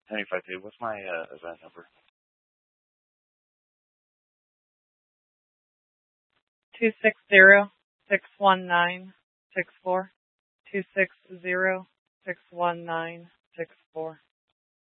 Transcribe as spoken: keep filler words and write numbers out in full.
ninety-five two. What's my uh, event number? Two six zero six one nine six four. Two six zero six one nine six four.